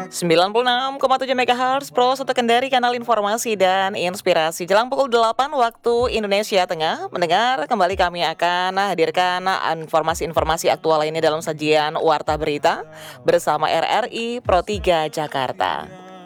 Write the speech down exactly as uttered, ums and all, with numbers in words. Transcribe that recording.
sembilan puluh enam koma tujuh megahertz Pro untuk Kendari, kanal informasi dan inspirasi. Jelang pukul delapan waktu Indonesia Tengah, mendengar kembali kami akan hadirkan informasi-informasi aktual lainnya dalam sajian Warta Berita bersama R R I Pro tiga Jakarta.